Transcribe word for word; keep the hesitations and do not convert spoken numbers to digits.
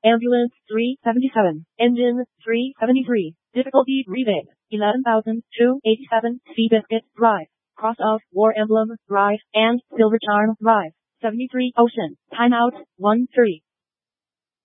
Ambulance three seventy-seven. Engine three seventy-three. Difficulty rebate eleven thousand two hundred eighty-seven. Seabiscuit Drive. Cross of War Emblem Drive and Silver Charm Drive. seventy-three Ocean. Timeout one three.